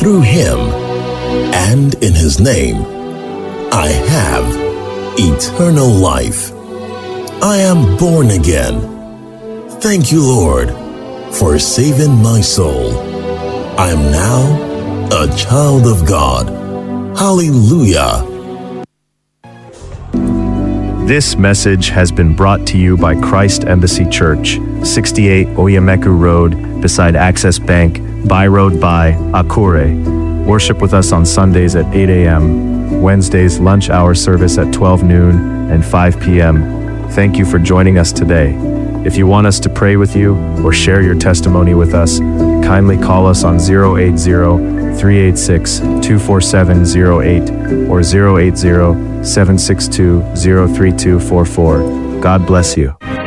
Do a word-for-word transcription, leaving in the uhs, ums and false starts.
through him and in his name, I have eternal life. I am born again. Thank you, Lord, for saving my soul. I am now a child of God. Hallelujah. This message has been brought to you by Christ Embassy Church, sixty-eight Oyameku Road, beside Access Bank, By Road by Akure. Worship with us on Sundays at eight a.m., Wednesdays lunch hour service at twelve noon and five p.m. Thank you for joining us today. If you want us to pray with you or share your testimony with us, kindly call us on zero eight zero, three eight six, two four seven zero eight or zero eight zero, seven six two, zero three two four four. God bless you.